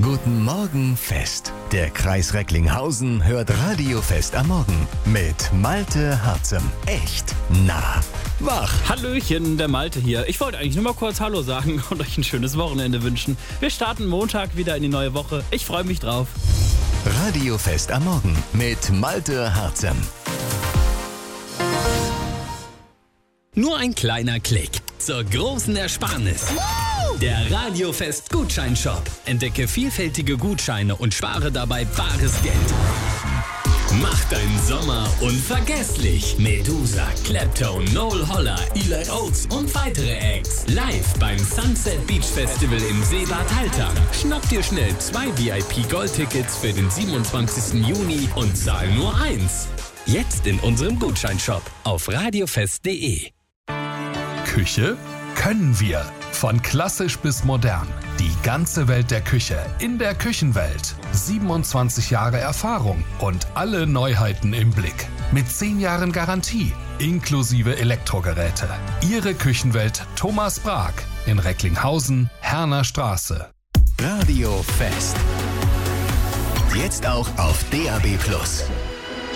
Guten Morgen Fest. Der Kreis Recklinghausen hört Radiofest am Morgen mit Malte Harzem. Echt nah. Wach. Hallöchen, der Malte hier. Ich wollte eigentlich nur mal kurz Hallo sagen und euch ein schönes Wochenende wünschen. Wir starten Montag wieder in die neue Woche. Ich freue mich drauf. Radiofest am Morgen mit Malte Harzem. Nur ein kleiner Klick zur großen Ersparnis. Der Radiofest Gutscheinshop. Entdecke vielfältige Gutscheine und spare dabei bares Geld. Mach deinen Sommer unvergesslich. Medusa, Clapton, Noel Holler, Eli Oates und weitere Acts. Live beim Sunset Beach Festival im Seebad Haltern. Schnapp dir schnell 2 VIP-Goldtickets für den 27. Juni und zahl nur 1. Jetzt in unserem Gutscheinshop auf radiofest.de. Küche können wir. Von klassisch bis modern. Die ganze Welt der Küche in der Küchenwelt. 27 Jahre Erfahrung und alle Neuheiten im Blick. Mit 10 Jahren Garantie, inklusive Elektrogeräte. Ihre Küchenwelt Thomas Brag in Recklinghausen, Herner Straße. Radiofest. Jetzt auch auf DAB+.